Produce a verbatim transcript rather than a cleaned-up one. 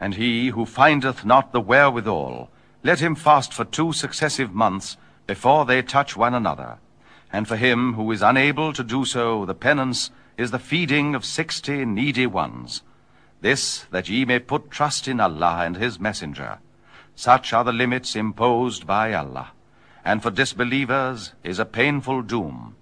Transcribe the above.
And he who findeth not the wherewithal, let him fast for two successive months before they touch one another. And for him who is unable to do so, the penance is the feeding of sixty needy ones. This, that ye may put trust in Allah and his messenger. Such are the limits imposed by Allah, and for disbelievers is a painful doom.